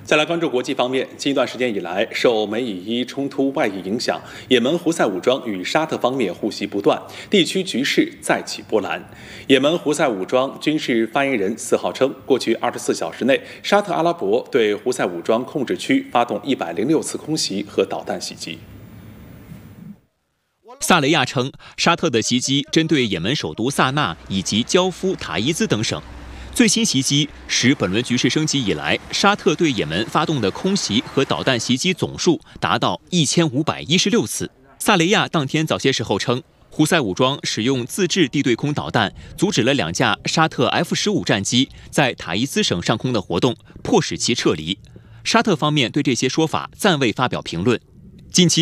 再来关注国际方面，近一段时间以来，受美以伊冲突外溢影响，也门胡塞武装与沙特方面互袭不断，地区局势再起波澜。也门胡塞武装军事发言人4号称，过去24小时内，沙特阿拉伯对胡塞武装控制区发动106次空袭和导弹袭击。 萨雷亚称，沙特的袭击针对也门首都萨那以及焦夫、塔伊兹等省。最新袭击使本轮局势升级以来，沙特对也门发动的空袭和导弹袭击总数达到1516次。萨雷亚当天早些时候称，胡塞武装使用自制地对空导弹阻止了2架沙特 F-15战机在塔伊兹省上空的活动，迫使其撤离。沙特方面对这些说法暂未发表评论。近期